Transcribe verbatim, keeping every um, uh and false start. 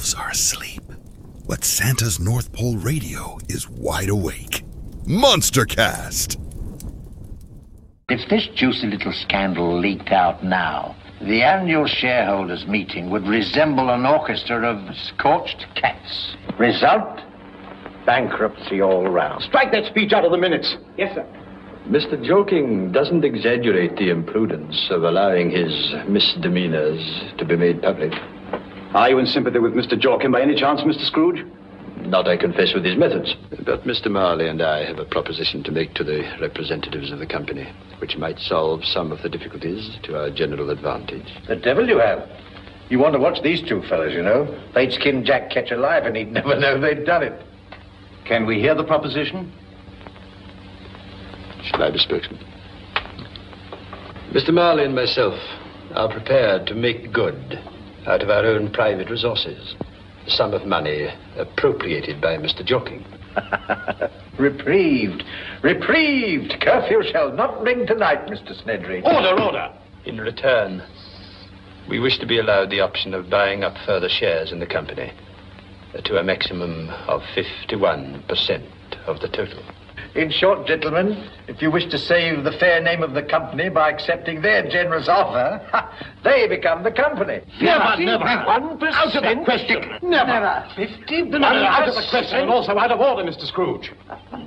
elves are asleep, but Santa's North Pole radio is wide awake. Monstercast! If this juicy little scandal leaked out now, the annual shareholders' meeting would resemble an orchestra of scorched cats. Result? Bankruptcy all round. Strike that speech out of the minutes. Yes, sir. Mister Joking doesn't exaggerate the imprudence of allowing his misdemeanors to be made public. Are you in sympathy with Mister Jorkin by any chance, Mister Scrooge? Not, I confess, with his methods. But Mister Marley and I have a proposition to make to the representatives of the company, which might solve some of the difficulties to our general advantage. The devil you have. You want to watch these two fellas, you know. They'd skin Jack Ketch alive and he'd never know they'd done it. Can we hear the proposition? Shall I be spokesman? Mister Marley and myself are prepared to make good out of our own private resources the sum of money appropriated by Mister Joking. Reprieved. Reprieved. Curfew shall not ring tonight, Mister Snedry. Order, order. In return, we wish to be allowed the option of buying up further shares in the company uh, to a maximum of fifty-one percent of the total. In short, gentlemen, if you wish to save the fair name of the company by accepting their generous offer, they become the company. Never, never. One percent. Out of the question. Never. Never. Fifty. No, no, no, out of the question and also out of order, Mister Scrooge.